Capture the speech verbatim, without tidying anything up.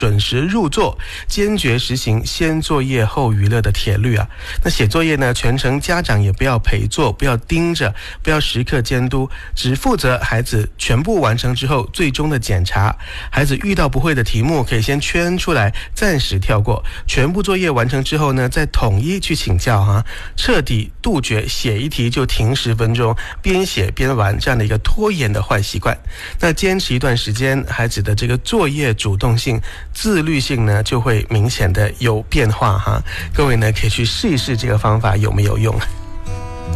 准时入座，坚决实行先作业后娱乐的铁律啊。那写作业呢，全程家长也不要陪做，不要盯着，不要时刻监督，只负责孩子全部完成之后最终的检查。孩子遇到不会的题目，可以先圈出来，暂时跳过。全部作业完成之后呢，再统一去请教哈、啊，彻底杜绝写一题就停十分钟，边写边玩这样的一个拖延的坏习惯。那坚持一段时间，孩子的这个作业主动性、自律性呢，就会明显的有变化哈。各位呢，可以去试一试这个方法有没有用。